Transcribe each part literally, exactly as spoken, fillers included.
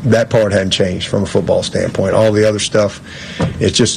that part hadn't changed from a football standpoint. All the other stuff, it's just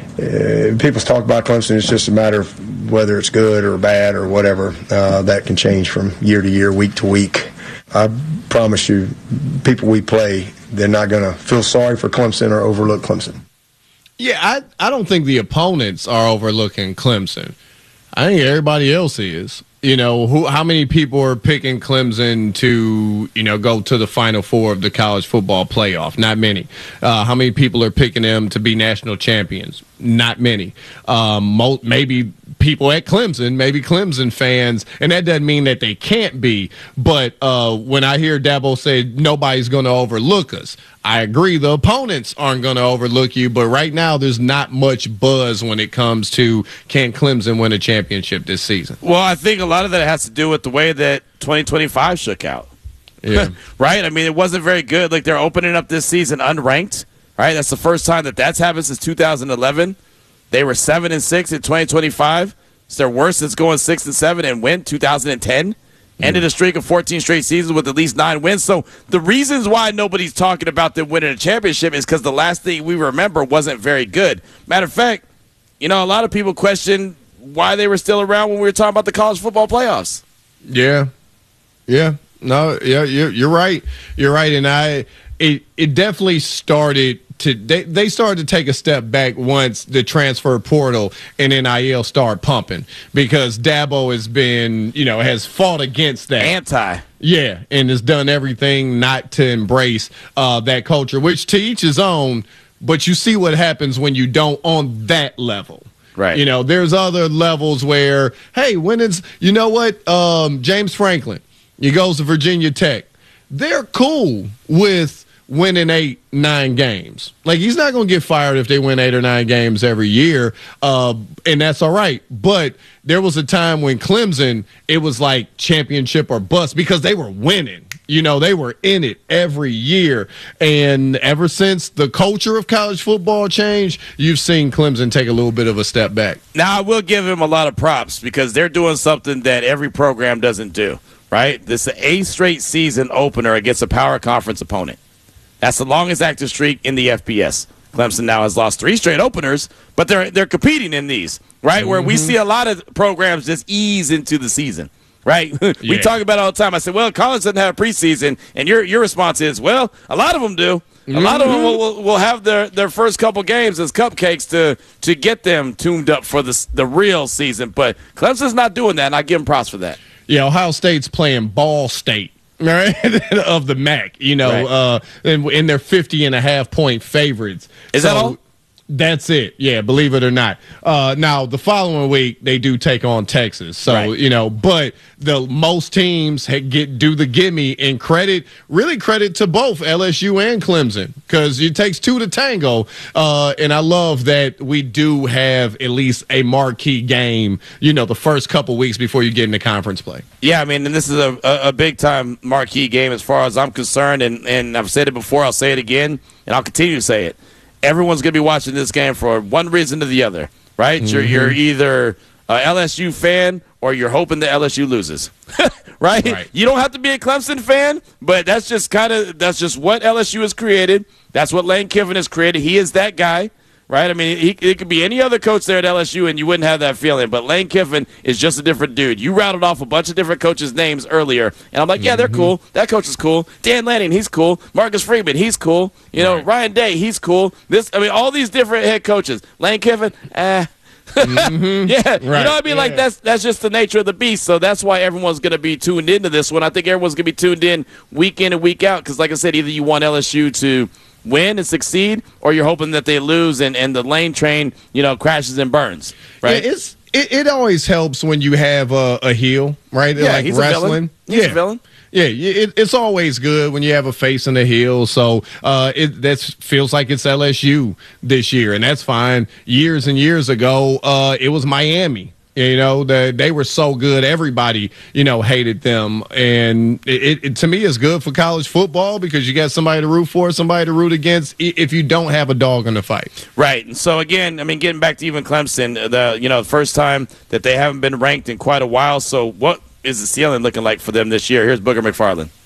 uh, people talk about Clemson. It's just a matter of whether it's good or bad or whatever. Uh, that can change from year to year, week to week. I promise you, people we play, they're not going to feel sorry for Clemson or overlook Clemson. Yeah, I, I don't think the opponents are overlooking Clemson. I think everybody else is. You know, who? How many people are picking Clemson to, you know, go to the Final Four of the college football playoff? Not many. Uh, how many people are picking them to be national champions? Not many. Um, mo- maybe people at Clemson, maybe Clemson fans, and that doesn't mean that they can't be. But uh, when I hear Dabo say nobody's going to overlook us, I agree. The opponents aren't going to overlook you, but right now there's not much buzz when it comes to can Clemson win a championship this season. Well, I think a lot of that has to do with the way that twenty twenty-five shook out. Yeah. Right? I mean, it wasn't very good. Like, they're opening up this season unranked, right? That's the first time that that's happened since two thousand eleven. They were seven and six in twenty twenty-five. It's their worst since going six and seven and went two thousand ten. Ended a streak of fourteen straight seasons with at least nine wins. So the reasons why nobody's talking about them winning a championship is because the last thing we remember wasn't very good. Matter of fact, you know, a lot of people question why they were still around when we were talking about the college football playoffs. Yeah. Yeah. No, yeah, you're, you're right. You're right. And I, it, it definitely started to, they, they started to take a step back once the transfer portal and N I L started pumping, because Dabo has been, you know, has fought against that. Anti. Yeah. And has done everything not to embrace uh, that culture, which to each his own, but you see what happens when you don't on that level. Right. You know, there's other levels where, hey, when it's, you know what, um, James Franklin, he goes to Virginia Tech. They're cool with winning eight, nine games. Like, he's not going to get fired if they win eight or nine games every year, uh, and that's all right. But there was a time when Clemson, it was like championship or bust, because they were winning. You know, they were in it every year. And ever since the culture of college football changed, you've seen Clemson take a little bit of a step back. Now, I will give him a lot of props, because they're doing something that every program doesn't do, right? This is the eighth straight season opener against a power conference opponent. That's the longest active streak in the F B S. Clemson now has lost three straight openers, but they're they're competing in these, right? Mm-hmm. Where we see a lot of programs just ease into the season, right? we yeah. talk about it all the time. I said, well, college doesn't have preseason, and your your response is, well, a lot of them do. Mm-hmm. A lot of them will, will, will have their, their first couple games as cupcakes to to get them tuned up for the the real season. But Clemson's not doing that, and I give them props for that. Yeah, Ohio State's playing Ball State. Right, of the M A C, you know, right. uh, and, and they're fifty and a half point favorites. Is so, that all? That's it. Yeah, believe it or not. Uh, now, the following week, they do take on Texas. So, right. you know, but the most teams get do the gimme, and credit, really credit to both L S U and Clemson, because it takes two to tango. Uh, and I love that we do have at least a marquee game, you know, the first couple weeks before you get into conference play. Yeah, I mean, and this is a, a, a big-time marquee game as far as I'm concerned, and, and I've said it before, I'll say it again, and I'll continue to say it. Everyone's going to be watching this game for one reason or the other, right? Mm-hmm. You're, you're either an L S U fan or you're hoping that L S U loses, right? right? You don't have to be a Clemson fan, but that's just kind of that's just what L S U has created. That's what Lane Kiffin has created. He is that guy, right? I mean, he, it could be any other coach there at L S U, and you wouldn't have that feeling. But Lane Kiffin is just a different dude. You rattled off a bunch of different coaches' names earlier, and I'm like, yeah, they're cool. That coach is cool. Dan Lanning, he's cool. Marcus Freeman, he's cool. You know, right. Ryan Day, he's cool. This, I mean, all these different head coaches. Lane Kiffin, eh. mm-hmm. Yeah, right. You know what I mean? Yeah. Like, that's that's just the nature of the beast. So that's why everyone's going to be tuned into this one. I think everyone's going to be tuned in week in and week out, because, like I said, either you want L S U to win and succeed, or you're hoping that they lose and, and the Lane train, you know, crashes and burns. Right? Yeah, it's it, it always helps when you have a, a heel, right? Yeah, like he's wrestling. a villain. He's yeah. a villain. Yeah, it, it's always good when you have a face and a heel. So uh, it that feels like it's L S U this year, and that's fine. Years and years ago, uh, it was Miami. You know, the, they were so good. Everybody, you know, hated them. And it, it to me is good for college football, because you got somebody to root for, somebody to root against if you don't have a dog in the fight. Right. And so, again, I mean, getting back to even Clemson, the you know, the first time that they haven't been ranked in quite a while. So what is the ceiling looking like for them this year? Here's Booger McFarland.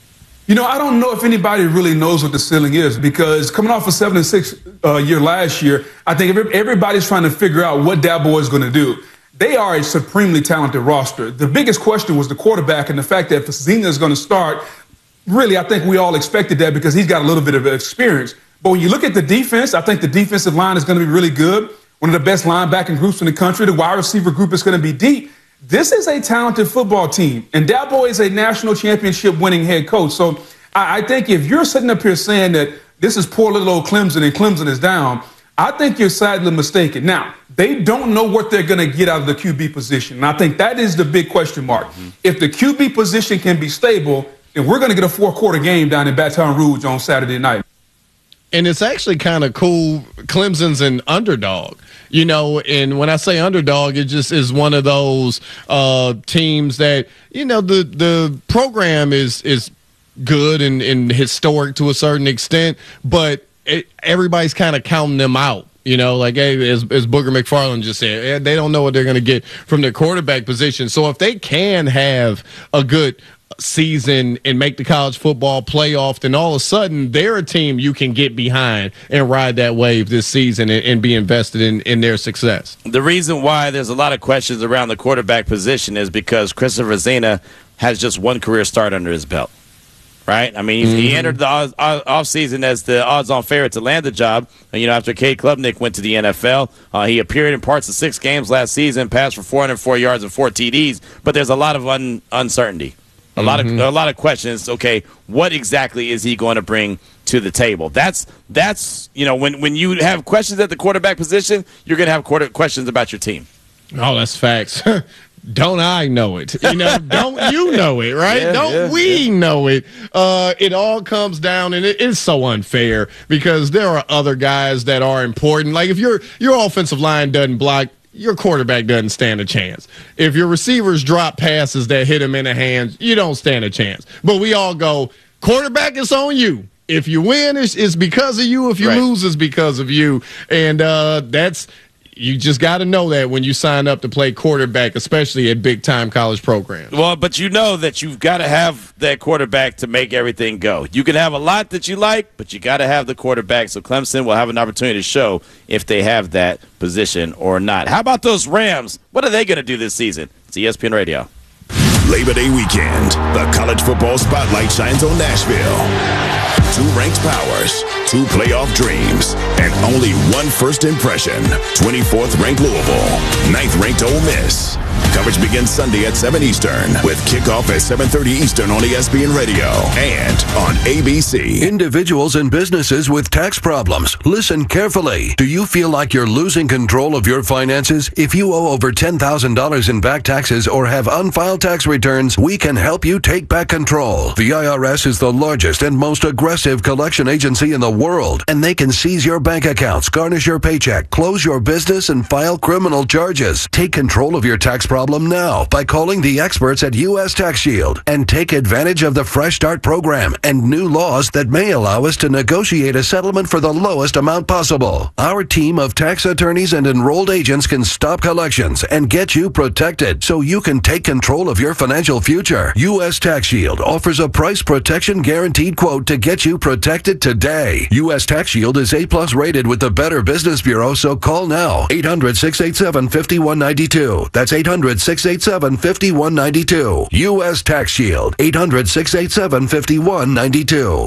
You know, I don't know if anybody really knows what the ceiling is, because coming off a seven and six uh, year last year, I think every, everybody's trying to figure out what Dabo is going to do. They are a supremely talented roster. The biggest question was the quarterback, and the fact that Fassina is going to start. Really, I think we all expected that because he's got a little bit of experience. But when you look at the defense, I think the defensive line is going to be really good. One of the best linebacking groups in the country. The wide receiver group is going to be deep. This is a talented football team, and Dabo is a national championship winning head coach. So I, I think if you're sitting up here saying that this is poor little old Clemson and Clemson is down, I think you're sadly mistaken. Now, they don't know what they're going to get out of the Q B position, and I think that is the big question mark. Mm-hmm. If the Q B position can be stable, then we're going to get a four-quarter game down in Baton Rouge on Saturday night. And it's actually kind of cool. Clemson's an underdog, you know, and when I say underdog, it just is one of those uh, teams that, you know, the the program is is good and, and historic to a certain extent, but it, everybody's kind of counting them out. You know, like hey, as, as Booger McFarland just said, they don't know what they're going to get from their quarterback position. So if they can have a good season and make the college football playoff, then all of a sudden they're a team you can get behind and ride that wave this season and, and be invested in, in their success. The reason why there's a lot of questions around the quarterback position is because Christopher Fassina has just one career start under his belt. Right? I mean, mm-hmm. he entered the off- offseason as the odds-on favorite to land the job. You know, after Cade Klubnik went to the N F L, uh, he appeared in parts of six games last season, passed for four hundred four yards and four T Ds, but there's a lot of un- uncertainty. A lot of a lot of questions. Okay, what exactly is he going to bring to the table? That's that's you know when, when you have questions at the quarterback position, you're going to have quarter questions about your team. Oh, that's facts. Don't I know it? You know, don't you know it, right? Yeah, don't yeah, we yeah. know it? Uh, it all comes down, and it is so unfair because there are other guys that are important. Like if your your offensive line doesn't block, your quarterback doesn't stand a chance. If your receivers drop passes that hit him in the hands, you don't stand a chance. But we all go, quarterback, it's on you. If you win, it's, it's because of you. If you right. lose, it's because of you. And uh, that's you just got to know that when you sign up to play quarterback, especially at big-time college programs. Well, but you know that you've got to have that quarterback to make everything go. You can have a lot that you like, but you got to have the quarterback. So Clemson will have an opportunity to show if they have that position or not. How about those Rams? What are they going to do this season? It's E S P N Radio. Labor Day weekend, the college football spotlight shines on Nashville. Two ranked powers, two playoff dreams, and only one first impression. twenty-fourth ranked Louisville, ninth ranked Ole Miss. Coverage begins Sunday at seven Eastern with kickoff at seven thirty Eastern on E S P N Radio and on A B C. Individuals and businesses with tax problems, listen carefully. Do you feel like you're losing control of your finances? If you owe over ten thousand dollars in back taxes or have unfiled tax returns, we can help you take back control. The I R S is the largest and most aggressive collection agency in the world, and they can seize your bank accounts, garnish your paycheck, close your business, and file criminal charges. Take control of your tax problem now by calling the experts at U S Tax Shield and take advantage of the Fresh Start program and new laws that may allow us to negotiate a settlement for the lowest amount possible. Our team of tax attorneys and enrolled agents can stop collections and get you protected so you can take control of your financial future. U S Tax Shield offers a price protection guaranteed quote to get you protected today. U S Tax Shield is A-plus rated with the Better Business Bureau, so call now. eight hundred, six eight seven, five one nine two. That's eight hundred, six eight seven, five one nine two. U S Tax Shield. eight hundred, six eight seven, five one nine two.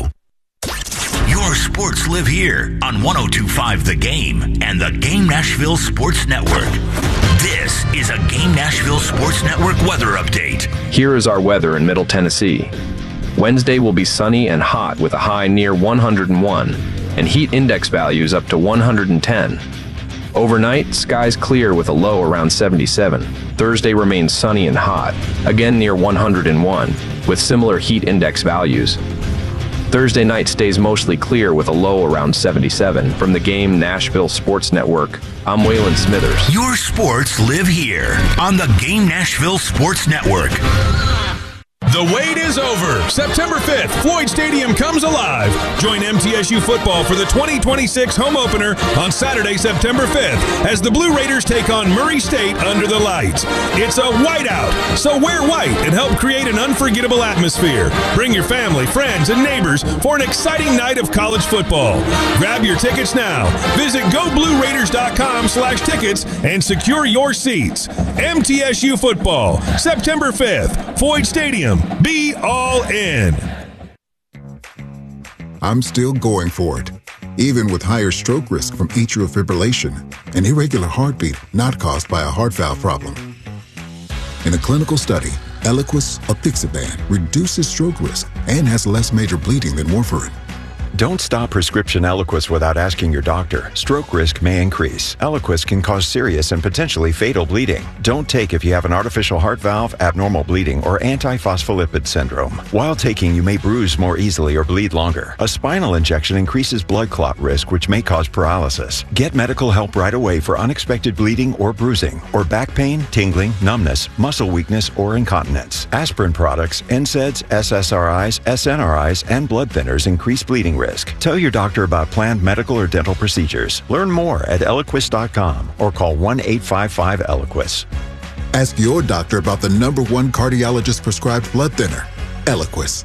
Your sports live here on one oh two point five The Game and the Game Nashville Sports Network. This is a Game Nashville Sports Network weather update. Here is our weather in Middle Tennessee. Wednesday will be sunny and hot with a high near one hundred one and heat index values up to one hundred ten. Overnight, skies clear with a low around seventy-seven. Thursday remains sunny and hot, again near one hundred one, with similar heat index values. Thursday night stays mostly clear with a low around seventy-seven. From the Game Nashville Sports Network, I'm Waylon Smithers. Your sports live here on the Game Nashville Sports Network. The wait is over. September fifth, Floyd Stadium comes alive. Join M T S U football for the twenty twenty-six home opener on Saturday, September fifth, as the Blue Raiders take on Murray State under the lights. It's a whiteout, so wear white and help create an unforgettable atmosphere. Bring your family, friends, and neighbors for an exciting night of college football. Grab your tickets now. Visit go blue raiders dot com slash tickets and secure your seats. M T S U football, September fifth, Floyd Stadium. Be all in. I'm still going for it, even with higher stroke risk from atrial fibrillation, an irregular heartbeat not caused by a heart valve problem. In a clinical study, Eliquis apixaban reduces stroke risk and has less major bleeding than warfarin. Don't stop prescription Eliquis without asking your doctor. Stroke risk may increase. Eliquis can cause serious and potentially fatal bleeding. Don't take if you have an artificial heart valve, abnormal bleeding, or antiphospholipid syndrome. While taking, you may bruise more easily or bleed longer. A spinal injection increases blood clot risk, which may cause paralysis. Get medical help right away for unexpected bleeding or bruising, or back pain, tingling, numbness, muscle weakness, or incontinence. Aspirin products, N SAIDs, S S R Is, S N R Is, and blood thinners increase bleeding risk. Tell your doctor about planned medical or dental procedures. Learn more at eliquis dot com or call one eight five five Eliquis. Ask your doctor about the number one cardiologist prescribed blood thinner, Eliquis.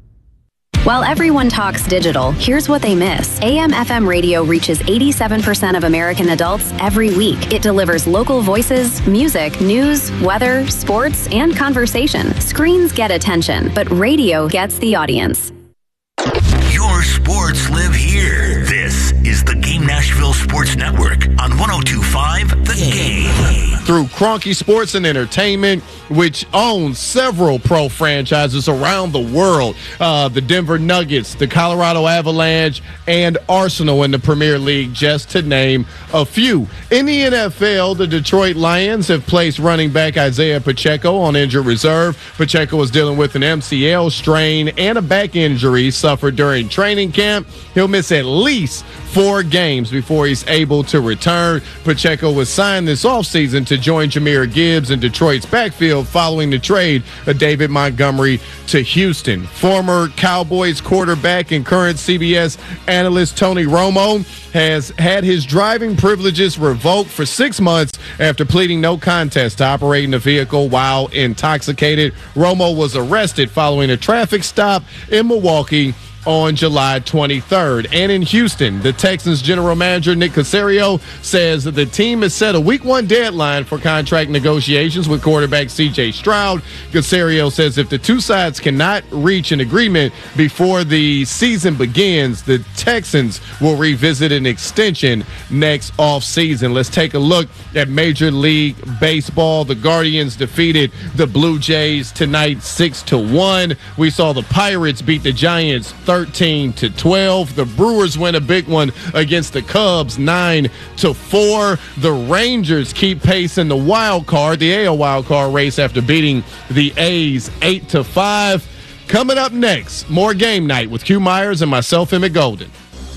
While everyone talks digital, here's what they miss. A M F M radio reaches eighty-seven percent of American adults every week. It delivers local voices, music, news, weather, sports, and conversation. Screens get attention, but radio gets the audience. Your sports live here. This is the Game Nashville Sports Network on one oh two point five The Game. Through Kroenke Sports and Entertainment, which owns several pro franchises around the world. Uh, the Denver Nuggets, the Colorado Avalanche, and Arsenal in the Premier League, just to name a few. In the N F L, the Detroit Lions have placed running back Isaiah Pacheco on injured reserve. Pacheco is dealing with an M C L strain and a back injury suffered during training camp. He'll miss at least four games before he's able to return. Pacheco was signed this offseason to join Jahmyr Gibbs in Detroit's backfield following the trade of David Montgomery to Houston. Former Cowboys quarterback and current C B S analyst Tony Romo has had his driving privileges revoked for six months after pleading no contest to operating a vehicle while intoxicated. Romo was arrested following a traffic stop in Milwaukee on July twenty-third. And in Houston, the Texans general manager Nick Caserio says that the team has set a week one deadline for contract negotiations with quarterback C J Stroud. Caserio says if the two sides cannot reach an agreement before the season begins, the Texans will revisit an extension next offseason. Let's take a look at Major League Baseball. The Guardians defeated the Blue Jays tonight six to one. We saw the Pirates beat the Giants thirteen to twelve. The Brewers win a big one against the Cubs nine to four. The Rangers keep pace in the wild card, the A L wild card race after beating the A's eight to five. Coming up next, more game night with Q Myers and myself, Emmett Golden.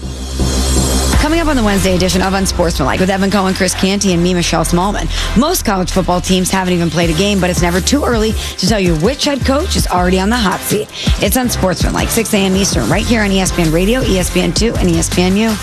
Coming up on the Wednesday edition of Unsportsmanlike with Evan Cohen, Chris Canty, and me, Michelle Smallman. Most college football teams haven't even played a game, but it's never too early to tell you which head coach is already on the hot seat. It's Unsportsmanlike, six a.m. Eastern, right here on E S P N Radio, E S P N two, and E S P N U.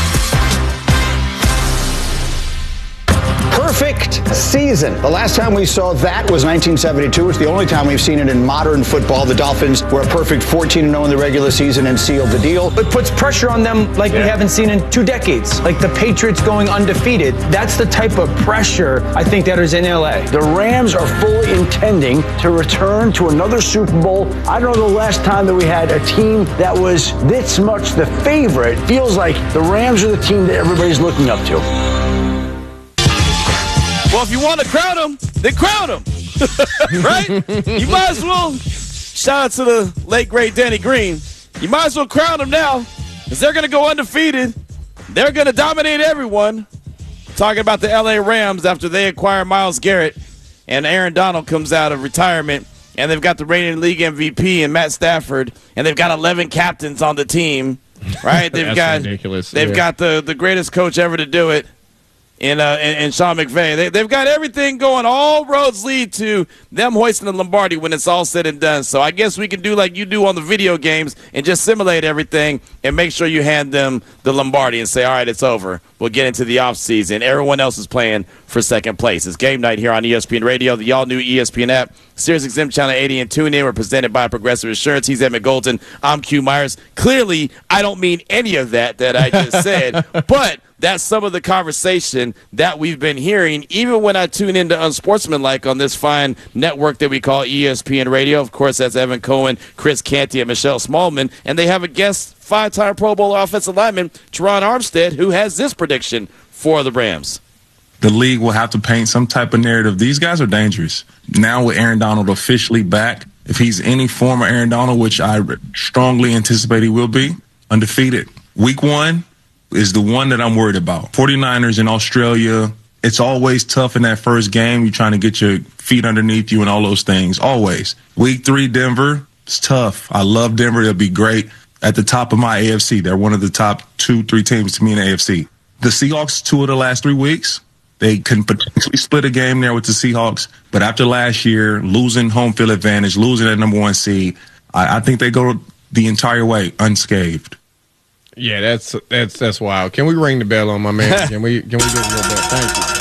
Perfect season. The last time we saw that was nineteen seventy-two. It's the only time we've seen it in modern football. The Dolphins were a perfect fourteen and oh in the regular season and sealed the deal. It puts pressure on them like yeah. we haven't seen in two decades. Like the Patriots going undefeated. That's the type of pressure I think that is in L A. The Rams are fully intending to return to another Super Bowl. I don't know the last time that we had a team that was this much the favorite. Feels like the Rams are the team that everybody's looking up to. Well, if you want to crown them, then crown them, right? You might as well, shout out to the late, great Danny Green, you might as well crown them now because they're going to go undefeated. They're going to dominate everyone. Talking about the L A Rams after they acquire Myles Garrett and Aaron Donald comes out of retirement, and they've got the reigning league M V P and Matt Stafford, and they've got eleven captains on the team, right? They've got ridiculous. They've yeah. got the, the greatest coach ever to do it in, uh, in, in Sean McVay. They, they've got everything going. All roads lead to them hoisting the Lombardi when it's all said and done. So I guess we can do like you do on the video games and just simulate everything and make sure you hand them the Lombardi and say, all right, it's over. We'll get into the offseason. Everyone else is playing for second place. It's game night here on E S P N Radio, the all-new E S P N app, SiriusXM Channel eighty, and tune in. We're presented by Progressive Insurance. He's Emmett Golden. I'm Q Myers. Clearly, I don't mean any of that that I just said, but that's some of the conversation that we've been hearing, even when I tune into Unsportsmanlike on this fine network that we call E S P N Radio. Of course, that's Evan Cohen, Chris Canty, and Michelle Smallman. And they have a guest five-time Pro Bowl offensive lineman, Teron Armstead, who has this prediction for the Rams. The league will have to paint some type of narrative. These guys are dangerous. Now with Aaron Donald officially back, if he's any former Aaron Donald, which I strongly anticipate he will be, undefeated. Week one is the one that I'm worried about. forty-niners in Australia, it's always tough in that first game. You're trying to get your feet underneath you and all those things, always. Week three, Denver, it's tough. I love Denver. It'll be great. At the top of my A F C, they're one of the top two, three teams to me in the A F C. The Seahawks, two of the last three weeks, they can potentially split a game there with the Seahawks. But after last year, losing home field advantage, losing that number one seed, I, I think they go the entire way unscathed. Yeah, that's that's that's wild. Can we ring the bell on my man? Can we can we give him a bell? Thank you.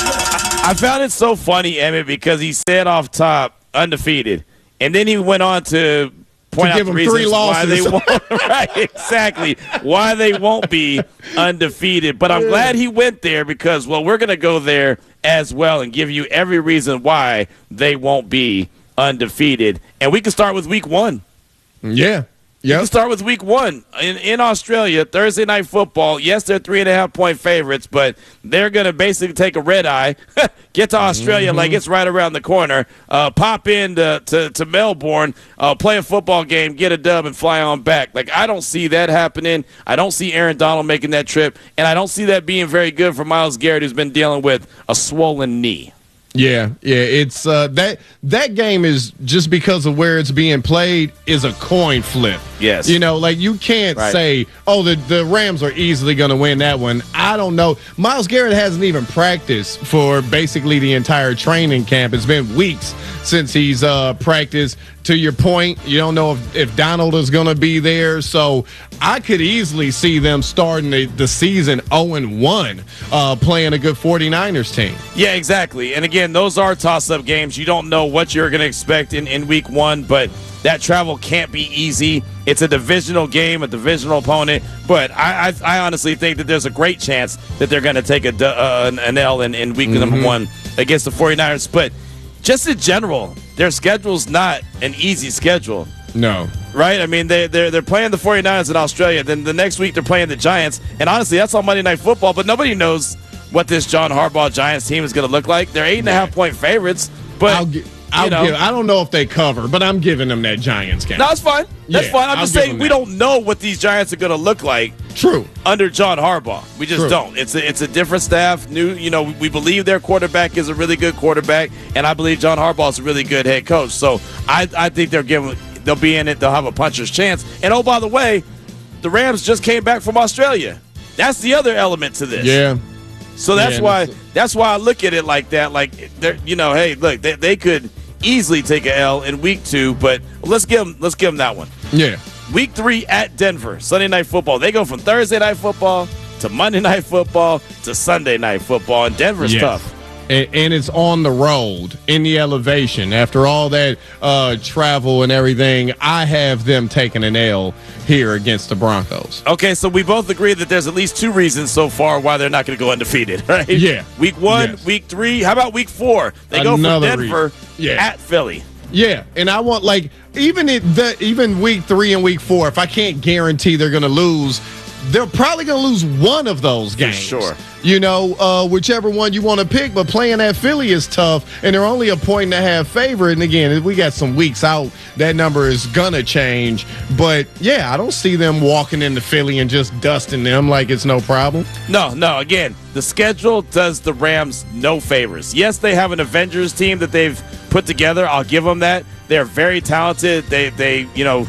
I found it so funny, Emmett, because he said off top undefeated, and then he went on to point to out give the them reasons three why they losses. won't. Right, exactly. Why they won't be undefeated. But I'm glad he went there because, well, we're going to go there as well and give you every reason why they won't be undefeated. And we can start with week one. Yeah. You can start with week one in, in Australia, Thursday Night Football. Yes, they're three and a half point favorites, but they're going to basically take a red eye, get to Australia mm-hmm. like it's right around the corner, uh, pop in to, to, to Melbourne, uh, play a football game, get a dub, and fly on back. Like, I don't see that happening. I don't see Aaron Donald making that trip, and I don't see that being very good for Myles Garrett, who's been dealing with a swollen knee. Yeah, yeah, it's uh, that that game is just because of where it's being played is a coin flip. Yes, you know, like you can't right. say, oh, the the Rams are easily going to win that one. I don't know. Myles Garrett hasn't even practiced for basically the entire training camp. It's been weeks since he's uh, practiced. To your point, you don't know if, if Donald is going to be there. So I could easily see them starting the, the season oh and one, uh, playing a good forty-niners team. Yeah, exactly. And again, those are toss-up games. You don't know what you're going to expect in, in week one, but that travel can't be easy. It's a divisional game, a divisional opponent. But I, I, I honestly think that there's a great chance that they're going to take a, uh, an L in, in week mm-hmm. number one against the forty-niners. But just in general, their schedule's not an easy schedule. No. Right? I mean, they, they're, they're playing the forty-niners in Australia. Then the next week they're playing the Giants. And honestly, that's on Monday Night Football. But nobody knows what this John Harbaugh Giants team is going to look like. They're eight and a half point favorites. But, I'll gi- I'll you know, give, I don't know if they cover, but I'm giving them that Giants game. No, that's fine. That's yeah, fine. I'm I'll just give saying them we that. don't know what these Giants are going to look like. True. Under John Harbaugh. We just True. don't. It's a, it's a different staff. New, you know, we believe their quarterback is a really good quarterback, and I believe John Harbaugh is a really good head coach. So I, I think they're giving, they'll be in it. They'll have a puncher's chance. And, oh, by the way, the Rams just came back from Australia. That's the other element to this. Yeah. So that's yeah, why that's, that's why I look at it like that. Like, they're, you know, hey, look, they, they could easily take a L in week two, but let's give them, let's give them that one. Yeah. Week three at Denver, Sunday Night Football. They go from Thursday Night Football to Monday Night Football to Sunday Night Football, and Denver's yes. tough. And, and it's on the road in the elevation. After all that uh, travel and everything, I have them taking an L here against the Broncos. Okay, so we both agree that there's at least two reasons so far why they're not going to go undefeated, right? Yeah. Week one, yes. week three. How about week four? They Another go from Denver yeah. at Philly. Yeah, and I want, like, even it, the, even week three and week four, if I can't guarantee they're going to lose, they're probably going to lose one of those games. For sure. You know, uh, whichever one you want to pick, but playing at Philly is tough, and they're only a point and a half favorite. And again, we got some weeks out, that number is going to change. But, yeah, I don't see them walking into Philly and just dusting them like it's no problem. No, no, again, the schedule does the Rams no favors. Yes, they have an Avengers team that they've put together. I'll give them that. They're very talented. They, they, you know,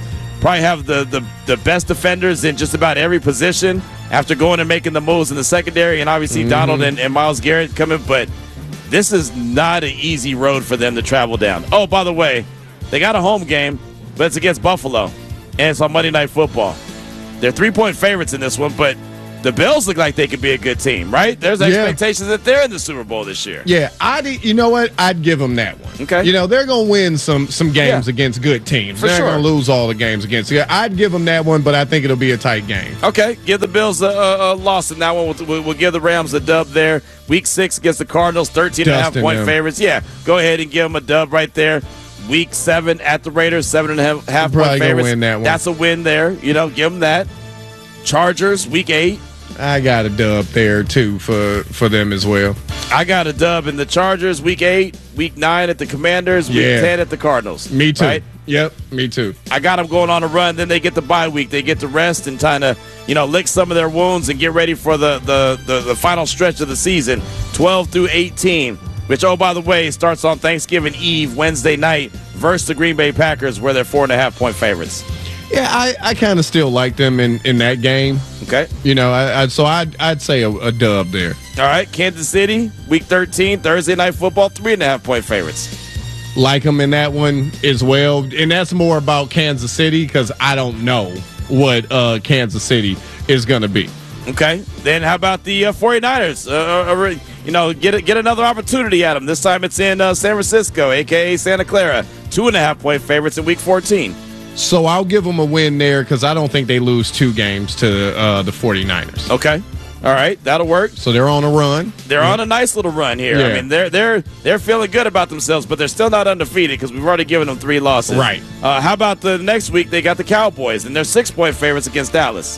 probably have the, the, the best defenders in just about every position after going and making the moves in the secondary, and obviously mm-hmm. Donald and, and Myles Garrett coming. But this is not an easy road for them to travel down. Oh, by the way, they got a home game, but it's against Buffalo, and it's on Monday Night Football. They're three-point favorites in this one, but the Bills look like they could be a good team, right? There's expectations yeah. that they're in the Super Bowl this year. Yeah, I'd, you know what? I'd give them that one. Okay. You know, they're going to win some some games yeah. against good teams. For they're sure. going to lose all the games against. Yeah, I'd give them that one, but I think it'll be a tight game. Okay, give the Bills a, a, a loss in that one. We'll, we'll, we'll give the Rams a dub there. Week six against the Cardinals, thirteen and a half point them. favorites. Yeah, go ahead and give them a dub right there. Week seven at the Raiders, seven and a half, half point favorites. Win that one. That's a win there. You know, give them that. Chargers, week eight. I got a dub there, too, for, for them as well. I got a dub in the Chargers, week eight, week nine at the Commanders, week yeah. ten at the Cardinals. Me too. Right? Yep, me too. I got them going on a run. Then they get the bye week. They get to rest and kind of, you know, lick some of their wounds and get ready for the, the, the, the final stretch of the season, twelve through eighteen, which, oh, by the way, starts on Thanksgiving Eve, Wednesday night, versus the Green Bay Packers, where they're four and a half point favorites. Yeah, I, I kind of still like them in, in that game. Okay. You know, I, I so I'd, I'd say a, a dub there. All right, Kansas City, week thirteen, Thursday Night Football, three and a half point favorites. Like them in that one as well. And that's more about Kansas City because I don't know what uh, Kansas City is going to be. Okay. Then how about the uh, 49ers? Uh, uh, you know, get a, get another opportunity at them. This time it's in uh, San Francisco, a k a. Santa Clara. Two and a half point favorites in week fourteen. So I'll give them a win there because I don't think they lose two games to uh, the 49ers. Okay. All right, that'll work. So they're on a run. They're yeah. on a nice little run here. Yeah. I mean, they're they're they're feeling good about themselves, but they're still not undefeated because we've already given them three losses. Right. Uh, how about the next week? They got the Cowboys, and they're six-point favorites against Dallas.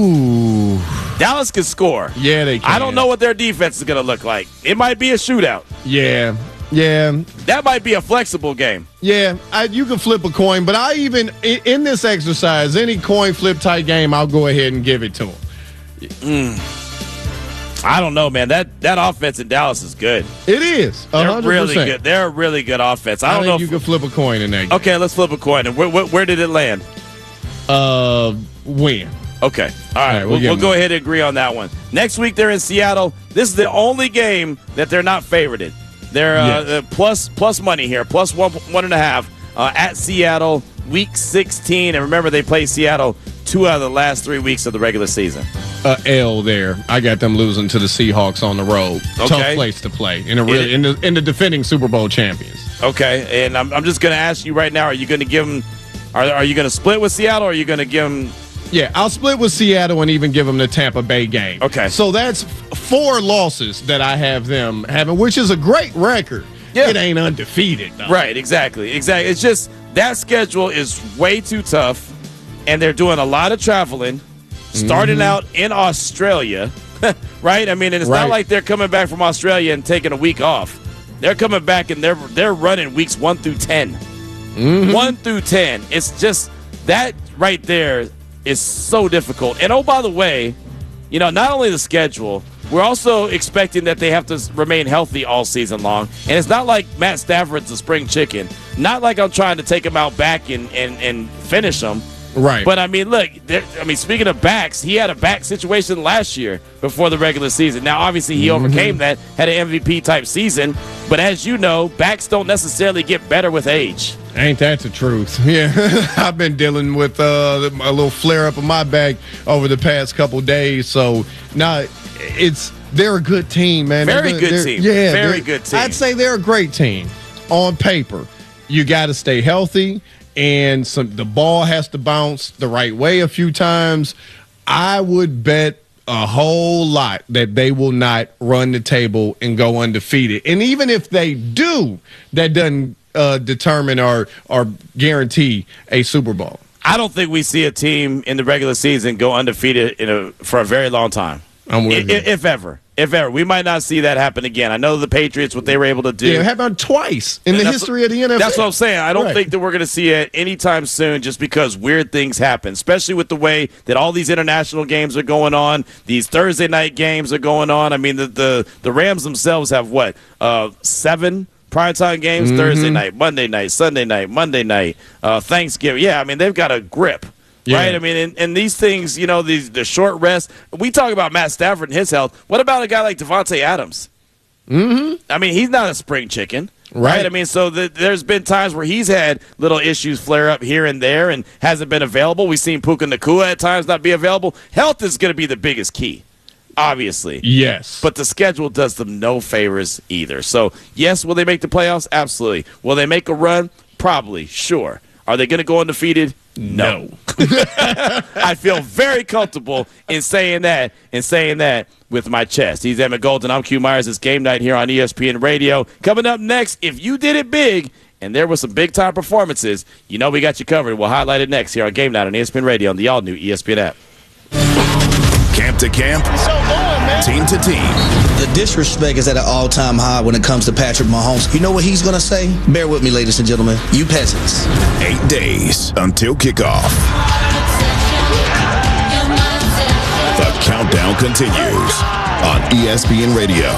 Ooh. Dallas can score. Yeah, they can. I don't know what their defense is going to look like. It might be a shootout. Yeah. Yeah. That might be a flexible game. Yeah, I, you can flip a coin, but I even, in, in this exercise, any coin flip type game, I'll go ahead and give it to them. Mm. I don't know, man. That that offense in Dallas is good. It is. one hundred percent. They're really good. They're a really good offense. I, I don't think know you if, can flip a coin in that game. Okay, let's flip a coin. And where, where, where did it land? Uh, win. Okay. All right. All right we'll we'll, we'll go ahead and agree on that one. Next week, they're in Seattle. This is the only game that they're not favorited. They're uh, yes. uh, plus plus money here, plus one one and a half uh, at Seattle, week sixteen. And remember, they play Seattle two out of the last three weeks of the regular season. Uh, L there. I got them losing to the Seahawks on the road. Okay. Tough place to play in a really in the in the defending Super Bowl champions. Okay, and I'm I'm just going to ask you right now: are you going to give them? Are are you going to split with Seattle? Or are you going to give them? Yeah, I'll split with Seattle and even give them the Tampa Bay game. Okay. So that's f- four losses that I have them having, which is a great record. Yeah. It ain't undefeated, though. Right, exactly. Exactly. It's just that schedule is way too tough, and they're doing a lot of traveling, starting mm-hmm. out in Australia, right? I mean, and it's right. not like they're coming back from Australia and taking a week off. They're coming back, and they're, they're running weeks one through ten. Mm-hmm. one through ten. It's just that right there is so difficult. And oh, by the way, you know, not only the schedule, we're also expecting that they have to remain healthy all season long. And it's not like Matt Stafford's a spring chicken. Not like I'm trying to take him out back and, and, and finish him. Right. But, I mean, look, I mean, speaking of backs, he had a back situation last year before the regular season. Now, obviously, he mm-hmm. overcame that, had an M V P-type season. But as you know, backs don't necessarily get better with age. Ain't that the truth? Yeah. I've been dealing with uh, a little flare-up of my back over the past couple days. So, now it's they're a good team, man. Very they're, good they're, team. Yeah. Very good team. I'd say they're a great team on paper. You got to stay healthy. And some, the ball has to bounce the right way a few times. I would bet a whole lot that they will not run the table and go undefeated. And even if they do, that doesn't uh, determine or, or guarantee a Super Bowl. I don't think we see a team in the regular season go undefeated in a, for a very long time. I'm with if, if ever. If ever. We might not see that happen again. I know the Patriots, what they were able to do. Yeah, it happened twice in the history of the N F L. That's what I'm saying. I don't right. think that we're going to see it anytime soon just because weird things happen, especially with the way that all these international games are going on. These Thursday night games are going on. I mean, the the, the Rams themselves have, what, uh, seven Primetime games Mm-hmm. Thursday night, Monday night, Sunday night, Monday night, uh, Thanksgiving. Yeah, I mean, they've got a grip. Yeah. Right? I mean, and, and these things, you know, these the short rest. We talk about Matt Stafford and his health. What about a guy like Devontae Adams? Mm-hmm. I mean, he's not a spring chicken. Right. Right? I mean, so the, there's been times where he's had little issues flare up here and there and hasn't been available. We've seen Puka Nacua at times not be available. Health is going to be the biggest key, obviously. Yes. But the schedule does them no favors either. So, yes, will they make the playoffs? Absolutely. Will they make a run? Probably. Sure. Are they going to go undefeated? No. I feel very comfortable in saying that and saying that with my chest. He's Emmett Golden. I'm Q Myers. It's Game Night here on E S P N Radio. Coming up next, if you did it big and there were some big-time performances, you know we got you covered. We'll highlight it next here on Game Night on E S P N Radio on the all-new E S P N app. Camp to camp, team to team. The disrespect is at an all-time high when it comes to Patrick Mahomes. You know what he's going to say? Bear with me, ladies and gentlemen. You peasants. Eight days until kickoff. The countdown continues on E S P N Radio.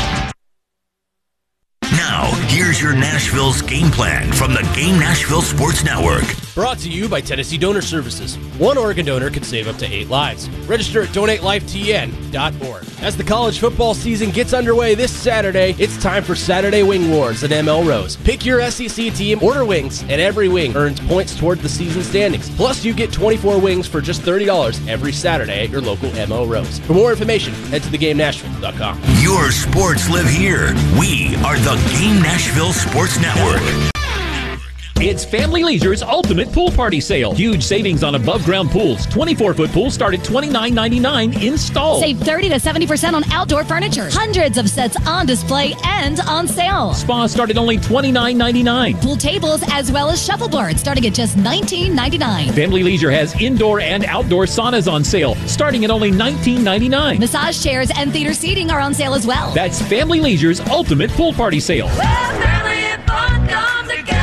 Now, here's your Nashville's game plan from the Game Nashville Sports Network. Brought to you by Tennessee Donor Services. One organ donor can save up to eight lives. Register at donate life T N dot org. As the college football season gets underway this Saturday, it's time for Saturday Wing Wars at M L Rose. Pick your S E C team, order wings, and every wing earns points toward the season standings. Plus, you get twenty-four wings for just thirty dollars every Saturday at your local M L Rose. For more information, head to the game nashville dot com. Your sports live here. We are the Game Nashville Sports Network. It's Family Leisure's Ultimate Pool Party Sale. Huge savings on above-ground pools. twenty-four foot pools start at twenty-nine ninety-nine installed. Save thirty to seventy percent on outdoor furniture. Hundreds of sets on display and on sale. Spas start at only twenty-nine ninety-nine. Pool tables as well as shuffleboards starting at just nineteen ninety-nine. Family Leisure has indoor and outdoor saunas on sale starting at only nineteen ninety-nine. Massage chairs and theater seating are on sale as well. That's Family Leisure's Ultimate Pool Party Sale. Well, family and fun come together.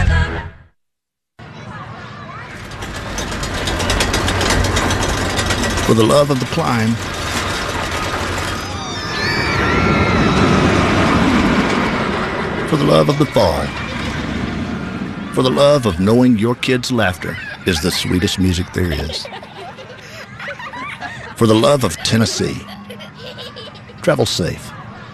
For the love of the climb, for the love of the fall, for the love of knowing your kids' laughter is the sweetest music there is, for the love of Tennessee. Travel safe.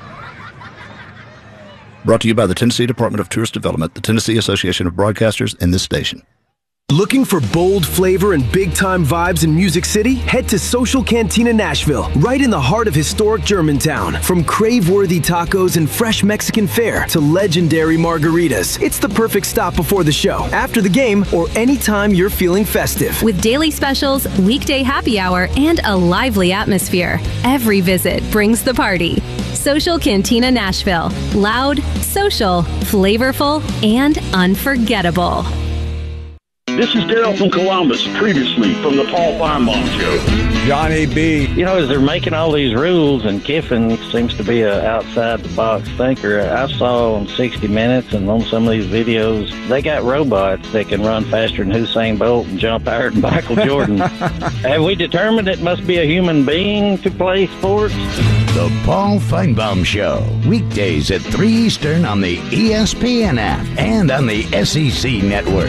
Brought to you by the Tennessee Department of Tourist Development, the Tennessee Association of Broadcasters, and this station. Looking for bold flavor and big-time vibes in Music City? Head to Social Cantina Nashville, right in the heart of historic Germantown. From crave-worthy tacos and fresh Mexican fare to legendary margaritas, it's the perfect stop before the show, after the game, or anytime you're feeling festive. With daily specials, weekday happy hour, and a lively atmosphere, every visit brings the party. Social Cantina Nashville. Loud, social, flavorful, and unforgettable. This is Daryl from Columbus, previously from the Paul Feinbaum Show. Johnny B. You know, as they're making all these rules, and Kiffin seems to be an outside-the-box thinker, I saw on sixty minutes and on some of these videos, they got robots that can run faster than Usain Bolt and jump higher than Michael Jordan. Have we determined it must be a human being to play sports? The Paul Feinbaum Show, weekdays at three Eastern on the E S P N app and on the S E C Network.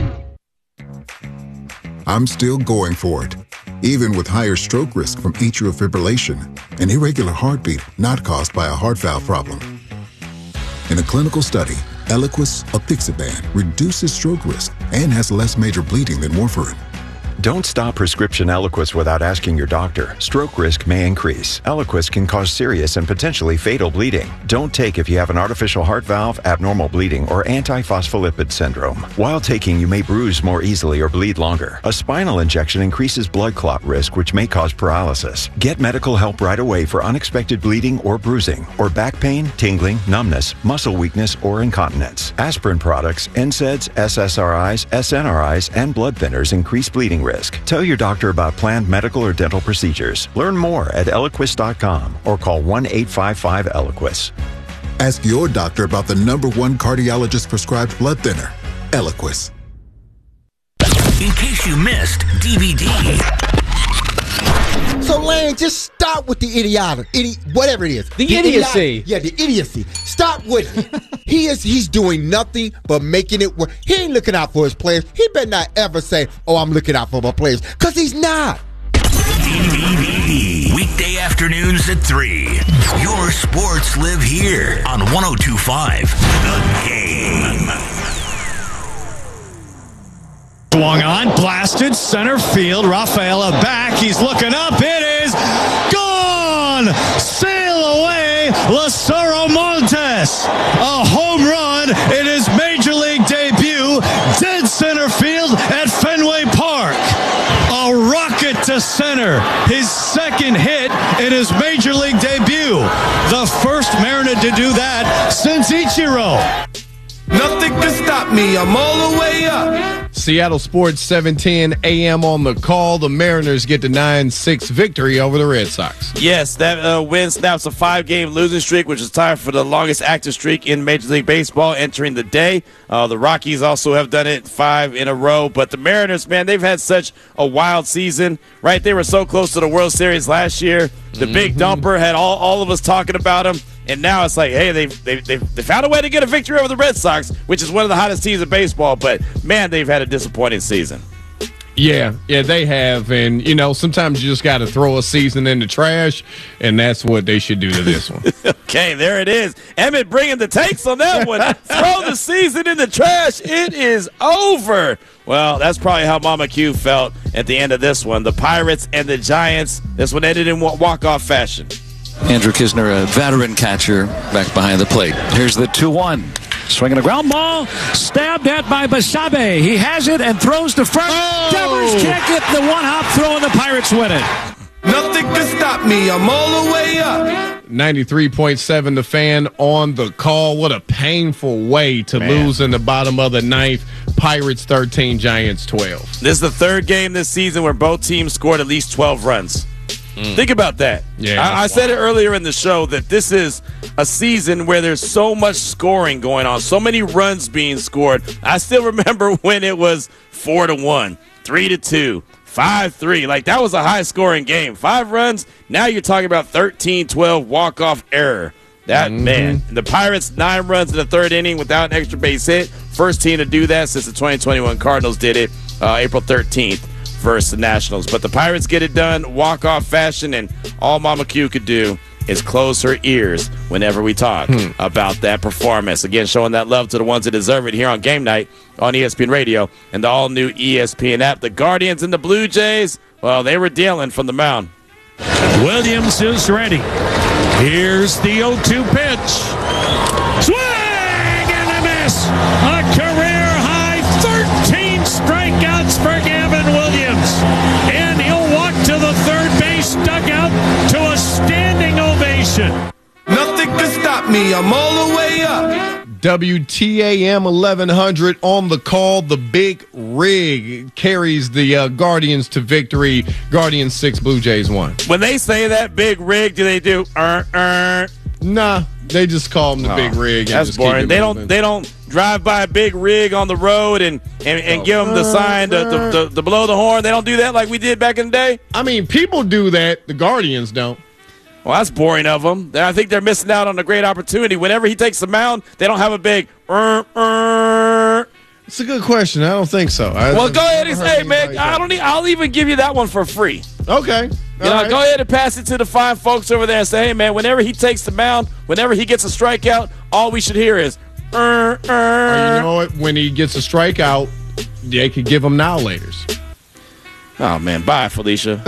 I'm still going for it, even with higher stroke risk from atrial fibrillation, an irregular heartbeat not caused by a heart valve problem. In a clinical study, Eliquis apixaban reduces stroke risk and has less major bleeding than warfarin. Don't stop prescription Eliquis without asking your doctor. Stroke risk may increase. Eliquis can cause serious and potentially fatal bleeding. Don't take if you have an artificial heart valve, abnormal bleeding, or antiphospholipid syndrome. While taking, you may bruise more easily or bleed longer. A spinal injection increases blood clot risk, which may cause paralysis. Get medical help right away for unexpected bleeding or bruising, or back pain, tingling, numbness, muscle weakness, or incontinence. Aspirin products, N SAIDs, S S R Is, S N R Is, and blood thinners increase bleeding risk. Tell your doctor about planned medical or dental procedures. Learn more at Eliquis dot com or call one eight five five Eliquis. Ask your doctor about the number one cardiologist prescribed blood thinner, Eliquis. In case you missed D V D. So, Lane, just stop with the idiotic, idi- whatever it is. The, the idiocy. Idiotic, yeah, the idiocy. Stop with it. He is, he's doing nothing but making it work. He ain't looking out for his players. He better not ever say, oh, I'm looking out for my players, because he's not. D V D. Weekday afternoons at three. Your sports live here on one oh two point five The Game. Swung on, blasted, center field. Rafaela back. He's looking up. It is gone. Sail away, Lazaro Montes. A home run in his major league debut. Dead center field at Fenway Park. A rocket to center. His second hit in his major league debut. The first Mariner to do that since Ichiro. Nothing can stop me. I'm all the way up. Seattle Sports, seven ten a.m. on the call. The Mariners get the nine six victory over the Red Sox. Yes, that uh, win snaps a five-game losing streak, which is tied for the longest active streak in Major League Baseball entering the day. Uh, the Rockies also have done it five in a row. But the Mariners, man, they've had such a wild season, right? They were so close to the World Series last year. The mm-hmm. big dumper had all, all of us talking about them. And now it's like, hey, they've, they've, they've, they found a way to get a victory over the Red Sox, which is one of the hottest teams in baseball. But, man, they've had a disappointing season. Yeah, yeah, they have. And, you know, sometimes you just got to throw a season in the trash, and that's what they should do to this one. Okay, there it is. Emmett bringing the takes on that one. Throw the season in the trash. It is over. Well, that's probably how Mama Q felt at the end of this one. The Pirates and the Giants, this one ended in walk-off fashion. Andrew Kisner, a veteran catcher, back behind the plate. Here's the two one. Swinging a ground ball, stabbed at by Basabe. He has it and throws to first. Oh! Devers can't get the one-hop throw, and the Pirates win it. Nothing can stop me. I'm all the way up. ninety-three point seven The Fan on the call. What a painful way to Man. lose in the bottom of the ninth. Pirates thirteen, Giants twelve. This is the third game this season where both teams scored at least twelve runs. Mm. Think about that. Yeah, I, I said it earlier in the show that this is a season where there's so much scoring going on, so many runs being scored. I still remember when it was four to one, three to two, five three. Like, that was a high-scoring game. Five runs, now you're talking about thirteen twelve walk-off error. That, mm-hmm. man. The Pirates, nine runs in the third inning without an extra base hit. First team to do that since the twenty twenty-one Cardinals did it uh, April thirteenth. Versus the Nationals. But the Pirates get it done, walk-off fashion, and all Mama Q could do is close her ears whenever we talk hmm. about that performance. Again, showing that love to the ones that deserve it here on Game Night on E S P N Radio and the all-new E S P N app. The Guardians and the Blue Jays, well, they were dealing from the mound. Williams is ready. Here's the oh two pitch. Swing and a miss. A career-high thirteen strikeouts for Gavin Williams. And he'll walk to the third base dugout to a standing ovation. Nothing can stop me. I'm all the way up. W T A M eleven hundred on the call. The Big Rig carries the uh, Guardians to victory. Guardians six, Blue Jays one. When they say that Big Rig, do they do er er? Nah, they just call them the oh, Big Rig. And that's just boring. Keep they moving. don't. They don't drive by a big rig on the road and and, and oh. give them the sign to, to, to, to blow the horn. They don't do that like we did back in the day. I mean, people do that. The Guardians don't. Well, that's boring of them. I think they're missing out on a great opportunity. Whenever he takes the mound, they don't have a big. Er, er. It's a good question. I don't think so. I, well, go ahead and say, man. I don't. Need, I'll even give you that one for free. Okay. You know, right. Go ahead and pass it to the fine folks over there and say, hey, man, whenever he takes the mound, whenever he gets a strikeout, all we should hear is, er, er. Or you know what? When he gets a strikeout, they could give him now laters. Oh, man. Bye, Felicia.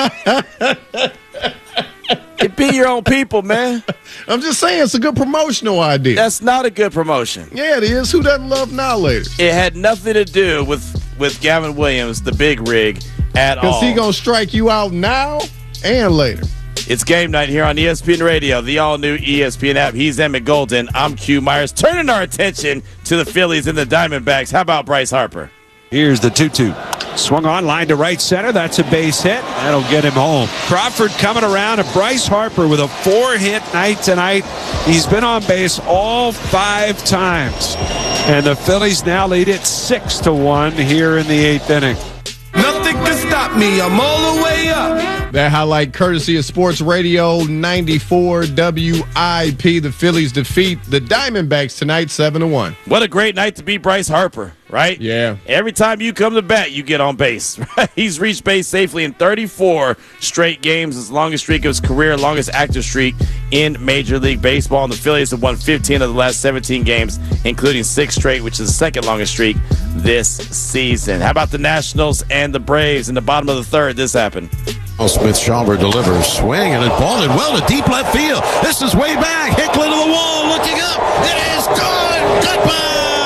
It be your own people, man. I'm just saying it's a good promotional idea. That's not a good promotion. Yeah, it is. Who doesn't love now laters? It had nothing to do with, with Gavin Williams, the Big Rig, at all. Because he going to strike you out now and later. It's Game Night here on E S P N Radio, the all-new E S P N app. He's Emmett Golden. I'm Q Myers. Turning our attention to the Phillies and the Diamondbacks. How about Bryce Harper? Here's the two two. Swung on, line to right center. That's a base hit. That'll get him home. Crawford coming around, and Bryce Harper with a four-hit night tonight. He's been on base all five times. And the Phillies now lead it six to one here in the eighth inning. Nothing can stop stop me. I'm all the way up. That highlight courtesy of Sports Radio ninety-four W I P. The Phillies defeat the Diamondbacks tonight seven to one. What a great night to beat Bryce Harper, right? Yeah. Every time you come to bat, you get on base. Right? He's reached base safely in thirty-four straight games, his longest streak of his career, longest active streak in Major League Baseball. And the Phillies have won fifteen of the last seventeen games, including six straight, which is the second longest streak this season. How about the Nationals and the Braves in the bottom of the third? This happened. Oh, Smith Schaumburg delivers, swing, and it's balled well to deep left field. This is way back. Hicklin to the wall, looking up. It is gone. Goodbye.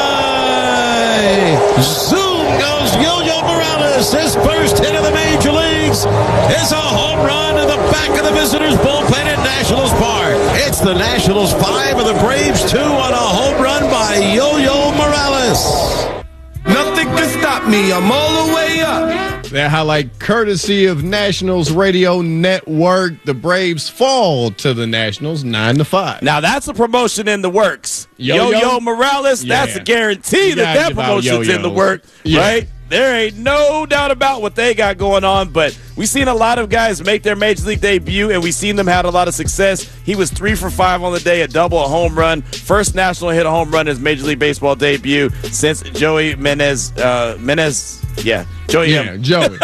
Zoom goes Yo-Yo Morales. His first hit of the major leagues is a home run to the back of the visitors' bullpen at Nationals Park. It's the Nationals five and the Braves two on a home run by Yo-Yo Morales. Nothing can stop me. I'm all the way up. That highlight courtesy of Nationals Radio Network. The Braves fall to the Nationals nine to five. Now that's a promotion in the works. Yo-Yo, Yo-Yo Morales, yeah. That's a guarantee You that gotta that give out promotion's in the yo-yos. work, Yeah. right? There ain't no doubt about what they got going on, but we've seen a lot of guys make their Major League debut, and we've seen them had a lot of success. He was three for five on the day, a double, a home run. First national hit a home run in his Major League Baseball debut since Joey Menez, uh, Menez, yeah, Joey. Yeah, M. Joey.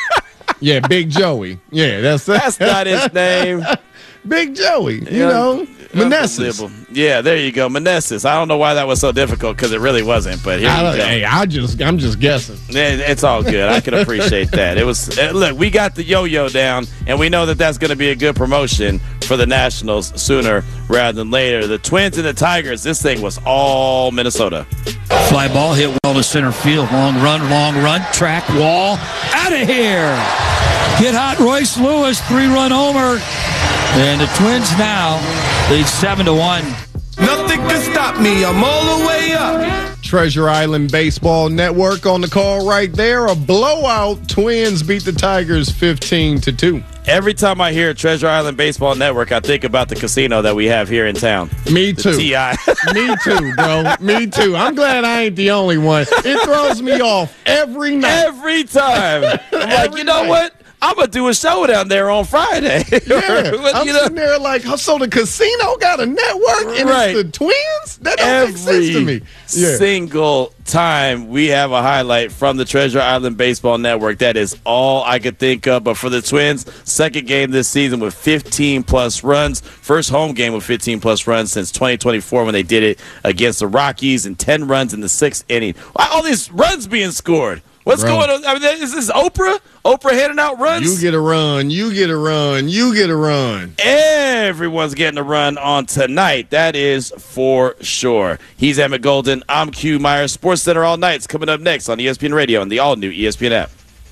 Yeah, Big Joey. Yeah, that's That's not his name. Big Joey. You Yeah. know, Meneses. Unbelievable. Yeah, there you go, Meneses. I don't know why that was so difficult because it really wasn't. But here I you don't- go. hey, I just, I'm just guessing. Yeah, it's all good. I can appreciate that. It was uh, look, we got the yo-yo down, and we know that that's going to be a good promotion for the Nationals sooner rather than later. The Twins and the Tigers. This thing was all Minnesota. Fly ball hit well to center field. Long run, long run. Track wall. Out of here. Get hot, Royce Lewis. Three-run homer. And the Twins now lead seven to one. Nothing can stop me. I'm all the way up. Treasure Island Baseball Network on the call right there. A blowout. Twins beat the Tigers fifteen to two. Every time I hear Treasure Island Baseball Network, I think about the casino that we have here in town. Me The too. T I Me too, bro. Me too. I'm glad I ain't the only one. It throws me off every night. Every time. I'm like, you know what? I'm going to do a show down there on Friday. Yeah, But, I'm you know, sitting there like, so the casino got a network and Right. it's the Twins? That don't make sense to every me. Yeah. single time we have a highlight from the Treasure Island Baseball Network. That is all I could think of. But for the Twins, second game this season with fifteen plus runs. First home game with fifteen plus runs since twenty twenty-four when they did it against the Rockies, and ten runs in the sixth inning. Why all these runs being scored? What's Bro. going on? I mean, is this Oprah? Oprah handing out runs? You get a run, you get a run, you get a run. Everyone's getting a run on tonight. That is for sure. He's Emmett Golden. I'm Q Myers. Sports Center All Night's coming up next on E S P N Radio and the all-new E S P N app.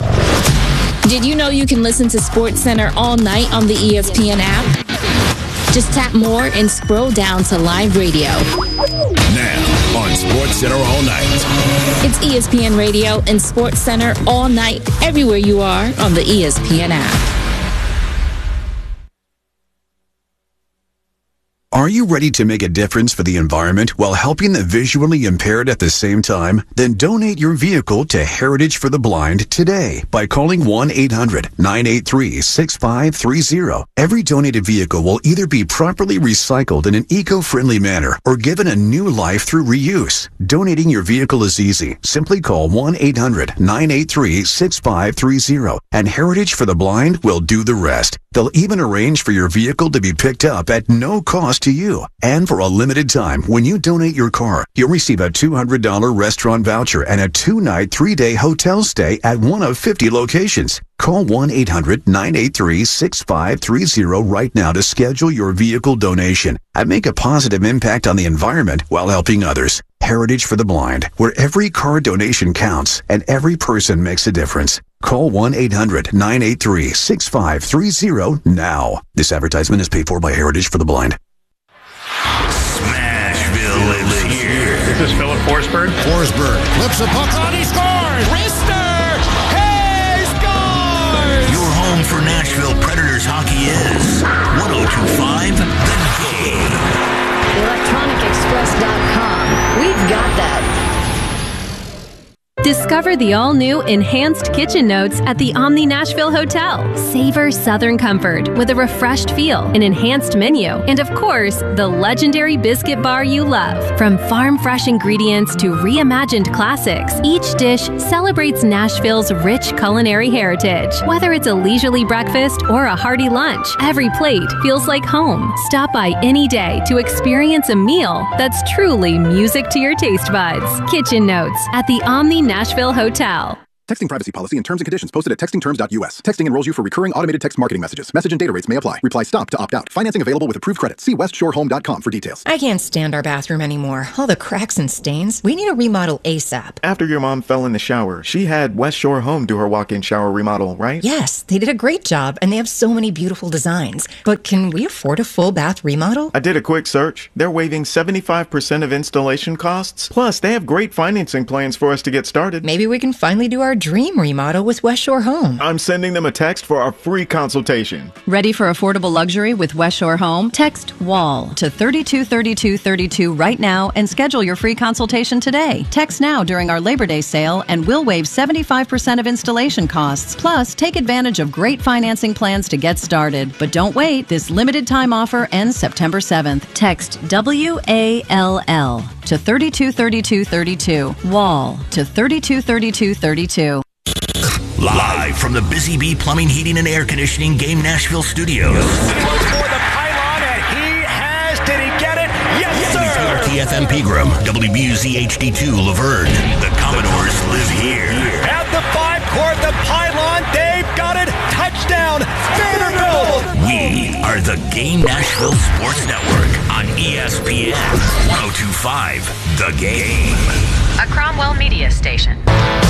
Did you know you can listen to Sports Center all night on the E S P N app? Just tap more and scroll down to live radio. Now on Sports Center All Night. It's E S P N Radio and Sports Center all night, everywhere you are on the E S P N app. Are you ready to make a difference for the environment while helping the visually impaired at the same time? Then donate your vehicle to Heritage for the Blind today by calling one eight hundred nine eight three six five three zero. Every donated vehicle will either be properly recycled in an eco-friendly manner or given a new life through reuse. Donating your vehicle is easy. Simply call one eight hundred nine eight three six five three zero and Heritage for the Blind will do the rest. They'll even arrange for your vehicle to be picked up at no cost to you. And for a limited time, when you donate your car, you'll receive a two hundred dollars restaurant voucher and a two-night, three-day hotel stay at one of fifty locations. Call one eight hundred nine eight three six five three zero right now to schedule your vehicle donation and make a positive impact on the environment while helping others. Heritage for the Blind, where every car donation counts and every person makes a difference. Call one eight hundred nine eight three six five three zero now. This advertisement is paid for by Heritage for the Blind. Smashville lives here. This is Philip Forsberg. Forsberg flips a puck on, he scores! Rister! Hey, scores! Your home for Nashville Predators hockey is one oh two point five The Game. electronic express dot com. We've got that. Discover the all-new Enhanced Kitchen Notes at the Omni Nashville Hotel. Savor Southern comfort with a refreshed feel, an enhanced menu, and of course, the legendary biscuit bar you love. From farm-fresh ingredients to reimagined classics, each dish celebrates Nashville's rich culinary heritage. Whether it's a leisurely breakfast or a hearty lunch, every plate feels like home. Stop by any day to experience a meal that's truly music to your taste buds. Kitchen Notes at the Omni Nashville Hotel. Texting privacy policy and terms and conditions posted at texting terms dot U S. Texting enrolls you for recurring automated text marketing messages. Message and data rates may apply. Reply STOP to opt out. Financing available with approved credit. See west shore home dot com for details. I can't stand our bathroom anymore. All the cracks and stains. We need a remodel ASAP. After your mom fell in the shower, she had West Shore Home do her walk-in shower remodel, right? Yes, they did a great job, and they have so many beautiful designs. But can we afford a full bath remodel? I did a quick search. They're waiving seventy-five percent of installation costs. Plus, they have great financing plans for us to get started. Maybe we can finally do our dream remodel with West Shore Home. I'm sending them a text for our free consultation. Ready for affordable luxury with West Shore Home? Text WALL to thirty-two thirty-two thirty-two right now and schedule your free consultation today. Text now during our Labor Day sale and we'll waive seventy-five percent of installation costs. Plus, take advantage of great financing plans to get started. But don't wait. This limited time offer ends September seventh. Text W A L L to thirty-two thirty-two thirty-two. WALL to thirty-two thirty-two thirty-two. Live from the Busy Bee Plumbing, Heating, and Air Conditioning Game Nashville studios. For the pylon, and he has. Did he get it? Yes, sir. T F M Pegram, W B U Z H D two Laverne. The Commodores live here. At the five court, the pylon. They've got it. Touchdown, Vanderbilt. We are the Game Nashville Sports Network on E S P N one oh two point five The Game. A Cromwell Media Station.